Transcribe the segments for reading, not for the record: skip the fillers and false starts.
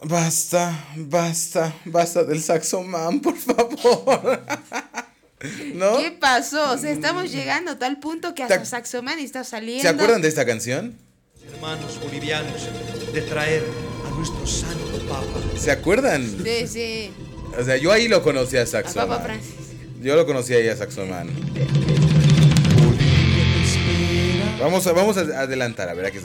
Basta del Saxoman, por favor. ¿No? ¿Qué pasó? O sea, estamos llegando a tal punto que hasta Saxoman está saliendo. ¿Se acuerdan de esta canción? Hermanos bolivianos, de traer a nuestro santo Papa. ¿Se acuerdan? Sí, sí. O sea, yo ahí lo conocí a A Saxoman. Papa Francis. Yo lo conocí ahí a Saxoman. Vamos a adelantar, a ver, aquí está.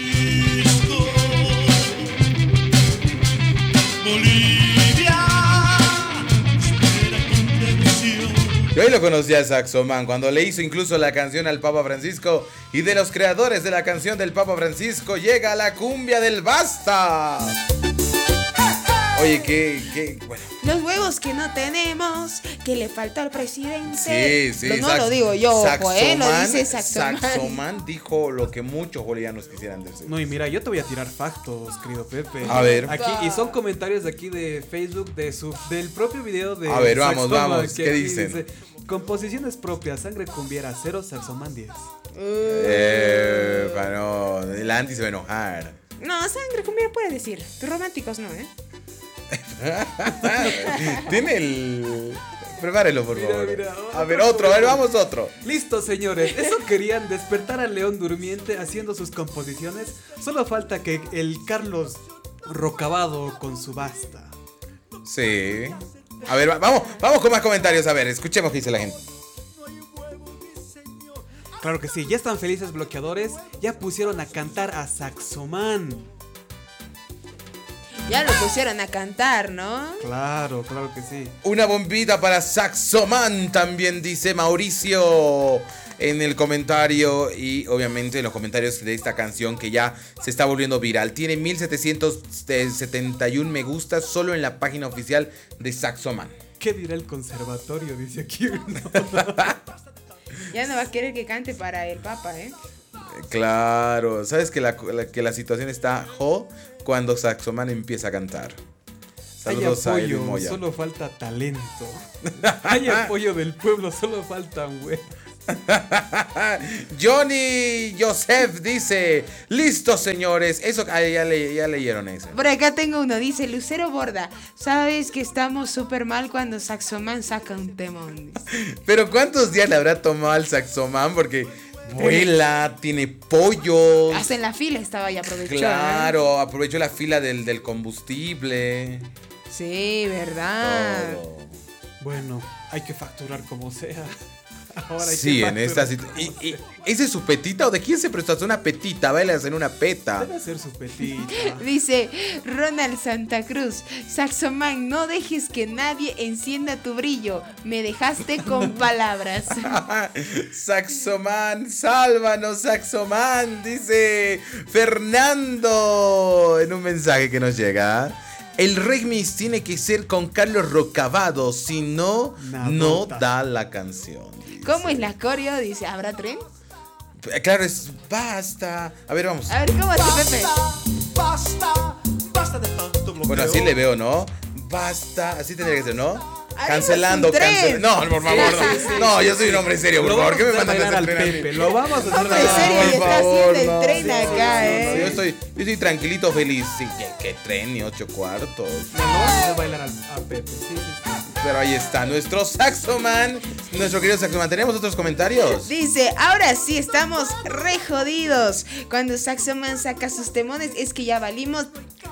Yo ahí lo conocí a Saxoman cuando le hizo incluso la canción al Papa Francisco, y de los creadores de la canción del Papa Francisco llega la cumbia del Basta. Oye, qué bueno. Los huevos que no tenemos, que le falta al presidente. Sí, no lo digo yo, Saxoman, lo dice Saxoman. Saxoman dijo lo que muchos bolivianos quisieran decir. No, y mira, yo te voy a tirar factos, querido Pepe. A ver. Aquí, y son comentarios de aquí de Facebook del propio video de A ver, Saxoman, vamos, que ¿qué aquí dicen? dice, composiciones propias, sangre cumbiera, 0, Saxoman 10. No, el Andy se va a enojar. No, sangre cumbia puede decir. Románticos no, ¿eh? Tiene el... Prepárelo, por favor. Mira, a ver, vamos otro. Listo, señores. Eso querían despertar al león durmiente haciendo sus composiciones. Solo falta que el Carlos Rocabado con su Basta. Sí. A ver, vamos con más comentarios. A ver, escuchemos qué dice la gente. Claro que sí, ya están felices bloqueadores. Ya pusieron a cantar a Saxoman. Ya lo pusieron a cantar, ¿no? Claro que sí. Una bombita para Saxoman, también dice Mauricio en el comentario, y obviamente en los comentarios de esta canción que ya se está volviendo viral. Tiene 1771 me gustas solo en la página oficial de Saxoman. ¿Qué dirá el conservatorio? Dice aquí. Ya no va a querer que cante para el Papa, ¿eh? Claro, sabes que la situación está cuando Saxoman empieza a cantar. Saludos a Edwin apoyo, Moya. solo falta talento. Hay apoyo del pueblo, solo faltan güey. Johnny Joseph dice: listo, señores. Eso ya leyeron eso. Por acá tengo uno, dice Lucero Borda. Sabes que estamos súper mal cuando Saxoman saca un temón. Pero ¿cuántos días le habrá tomado al Saxoman? Porque vuela, tiene pollos. Hasta en la fila estaba y aprovechó. Claro, aprovechó la fila del combustible. Sí, ¿verdad? Todo. Bueno, hay que facturar como sea. Ahora hay Sí, que en esta facturar. situación. ¿Ese es su petita o de quién se prestó? ¿Hacer una petita? Baila en una peta. Debe ser su petita. Dice Ronald Santa Cruz: Saxoman, no dejes que nadie encienda tu brillo. Me dejaste con palabras. Saxoman, sálvanos, Saxoman, dice Fernando en un mensaje que nos llega. El remix tiene que ser con Carlos Rocabado, si no, no da la canción. Dice. ¿Cómo es la coreo? Dice, ¿habrá tren? Claro, es basta. A ver, vamos. A ver, ¿cómo hace Pepe? Basta de tanto bloqueo. Bueno, así le veo, ¿no? Basta, así tendría que ser, ¿no? Haremos Cancelando, un tren. No, por favor, Sí, sí, sí. no, yo soy un hombre serio, por Lo favor, vamos ¿qué me a hacer mandan a bailar hacer al tren a mí? Pepe. Lo vamos a hacer Hombre bailar. serio, y está haciendo el tren acá, ¿eh? Yo estoy tranquilito, feliz. Sí, ¿qué tren? Ni 8 cuartos. Le vamos a hacer bailar a Pepe. Sí, sí, sí. Pero ahí está, nuestro Saxoman, nuestro querido Saxoman. ¿Tenemos otros comentarios? Dice, ahora sí estamos re jodidos. Cuando Saxoman saca sus temones es que ya valimos.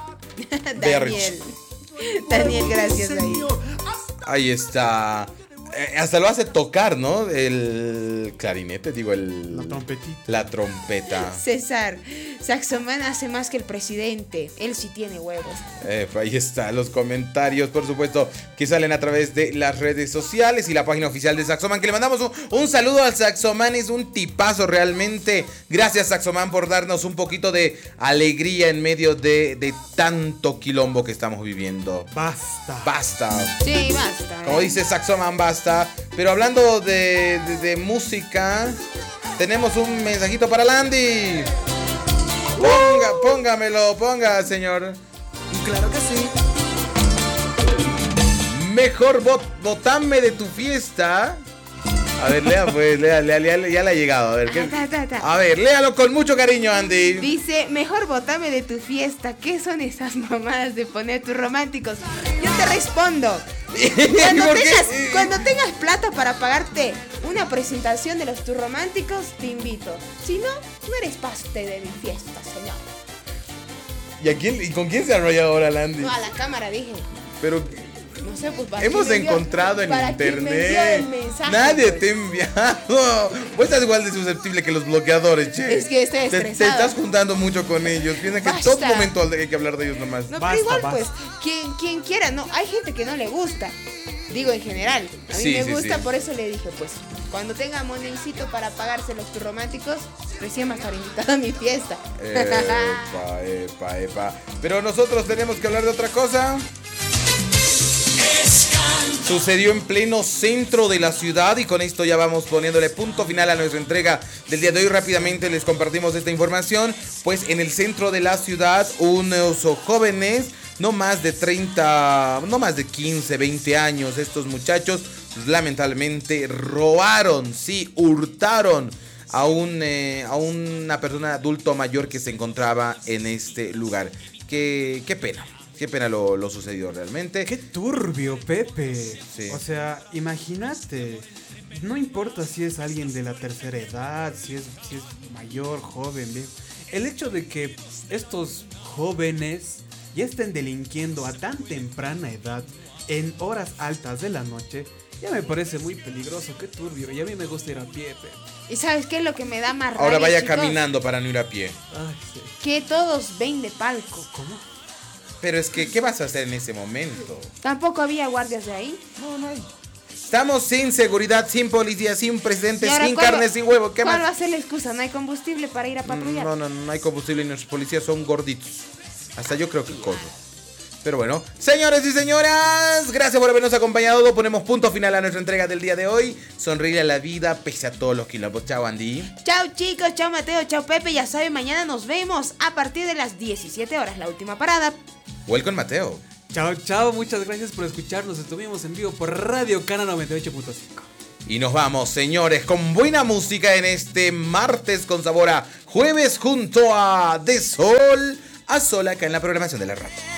Daniel, gracias ahí. Ahí está. Hasta lo hace tocar, ¿no? El clarinete, digo, La trompetita. la trompeta. César, Saxoman hace más que el presidente. Él sí tiene huevos. Ahí está, los comentarios, por supuesto, que salen a través de las redes sociales y la página oficial de Saxoman, que le mandamos un saludo al Saxoman, es un tipazo realmente. Gracias, Saxoman, por darnos un poquito de alegría en medio de tanto quilombo que estamos viviendo. Basta. Basta. Sí, basta. Como dice Saxoman, basta. Pero hablando de música, tenemos un mensajito para Landy. Ponga, señor. Claro que sí. Mejor botame de tu fiesta. A ver, lea pues, lea, ya le ha llegado. A ver, ¿qué? A ver, léalo con mucho cariño, Andy. Dice, mejor bótame de tu fiesta. ¿Qué son esas mamadas de poner tus románticos? Yo te respondo. Cuando tengas plata para pagarte una presentación de los tus románticos, te invito. Si no, no eres parte de mi fiesta, señor. ¿Y con quién se ha enrollado ahora, Landy? No, a la cámara dije. Pero no sé, pues para hemos encontrado en internet. Nadie te ha enviado. Vos estás igual de susceptible que los bloqueadores, che. Es que estoy estresada. Te estás juntando mucho con ellos. Piensa que todo momento hay que hablar de ellos nomás. No, pero igual, pues, quien quiera, no. Hay gente que no le gusta. Digo, en general. A mí me gusta, por eso le dije, pues, cuando tenga monedicito para pagarse los tus románticos, recién va a estar invitado a mi fiesta. Epa. Pero nosotros tenemos que hablar de otra cosa. Sucedió en pleno centro de la ciudad y con esto ya vamos poniéndole punto final a nuestra entrega del día de hoy. Rápidamente les compartimos esta información. Pues en el centro de la ciudad, unos jóvenes, no más de 15, 20 años, estos muchachos lamentablemente robaron, hurtaron a una persona adulto mayor que se encontraba en este lugar. Qué pena. Qué pena lo sucedió realmente. Qué turbio, Pepe. Sí. O sea, imagínate. No importa si es alguien de la tercera edad, si es mayor, joven, viejo. El hecho de que estos jóvenes ya estén delinquiendo a tan temprana edad, en horas altas de la noche, ya me parece muy peligroso. Qué turbio. Y a mí me gusta ir a pie, Pepe. ¿Y sabes qué es lo que me da más rabia? Ahora vaya chicos? caminando para no ir a pie. Ay, sí. Que todos ven de palco. ¿Cómo? Pero es que, ¿qué vas a hacer en ese momento? ¿Tampoco había guardias de ahí? No hay. Estamos sin seguridad, sin policía, sin presidente, ¿Y ahora sin cuál carne, sin huevo. ¿Qué ¿Cuál va más? a ser la excusa? ¿No hay combustible para ir a patrullar? No hay combustible y nuestros policías son gorditos. Hasta yo creo que cojo. Pero bueno, señores y señoras, gracias por habernos acompañado. Ponemos punto final a nuestra entrega del día de hoy. Sonríe a la vida pese a todos los quilombos. Chao, Andy. Chao, chicos. Chao, Mateo. Chao, Pepe. Ya saben, mañana nos vemos a partir de las 17 horas. La última parada. Welcome, Mateo. Chao, muchas gracias por escucharnos. Estuvimos en vivo por Radio Cana 98.5. Y nos vamos, señores, con buena música en este martes con sabor a jueves junto a De Sol a Sol acá en la programación de la radio.